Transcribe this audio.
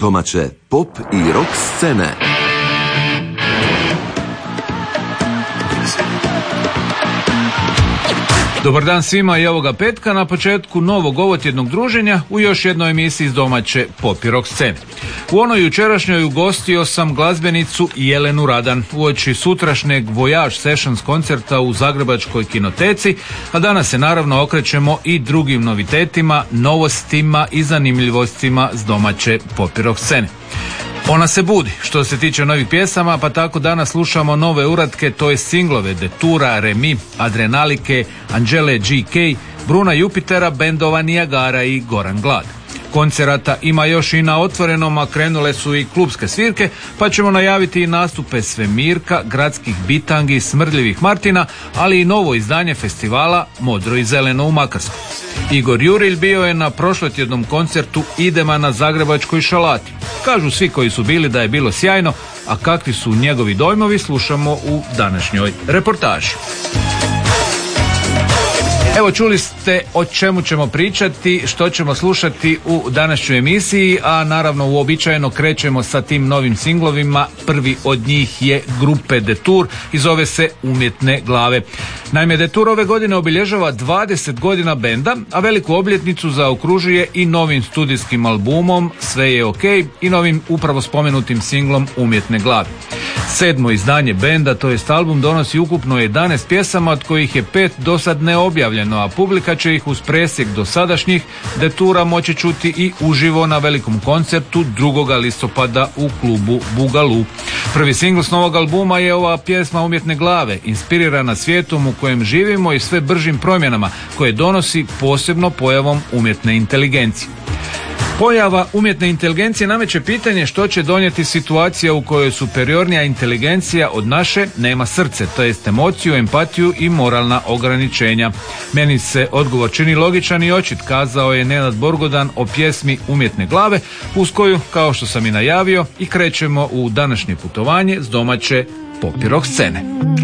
domaće pop i rock scene. Dobar dan svima i ovoga petka na početku novog ovotjednog druženja u još jednoj emisiji iz domaće pop i rock scene. U onoj jučerašnjoj ugostio sam glazbenicu Jelenu Radan uoči sutrašnjeg Voyage Sessions koncerta u Zagrebačkoj kinoteci, a danas se naravno okrećemo i drugim novitetima, novostima i zanimljivostima s domaće pop i rock scene. Ona se budi što se tiče novih pjesama, pa tako danas slušamo nove uratke, to je singlove Detura, Remi, Adrenalike, Angele GK, Bruna Jupitera, bendova Niagara i Goran Glad. Koncerata ima još i na otvorenom, a krenule su i klubske svirke, pa ćemo najaviti i nastupe Svemirka, Gradskih bitangi, Smrdljivih Martina, ali i novo izdanje festivala Modro i zeleno u Makarskoj. Igor Jurilj bio je na prošlotjednom koncertu Idema na Zagrebačkoj Šalati. Kažu svi koji su bili da je bilo sjajno, a kakvi su njegovi dojmovi slušamo u današnjoj reportaži. Evo, čuli ste o čemu ćemo pričati, što ćemo slušati u današnjoj emisiji, a naravno uobičajeno krećemo sa tim novim singlovima. Prvi od njih je grupe Detur i zove se Umjetne glave. Naime, Detur ove godine obilježava 20 godina benda, a veliku obljetnicu zaokružuje i novim studijskim albumom Sve je ok i novim upravo spomenutim singlom Umjetne glave. 7. izdanje benda, to jest album, donosi ukupno 11 pjesama, od kojih je 5 do sad neobjavljeno, a publika će ih uz presjek dosadašnjih Detura moći čuti i uživo na velikom koncertu 2. listopada u klubu Bugalu. Prvi singl s novog albuma je ova pjesma Umjetne glave, inspirirana svijetom u kojem živimo i sve bržim promjenama koje donosi posebno pojavom umjetne inteligencije. Pojava umjetne inteligencije nameće pitanje što će donijeti situacija u kojoj superiornija inteligencija od naše nema srce, to jest emociju, empatiju i moralna ograničenja. Meni se odgovor čini logičan i očit, kazao je Nenad Borgodan o pjesmi Umjetne glave, uz koju, kao što sam i najavio, i krećemo u današnje putovanje s domaće pop i rock scene.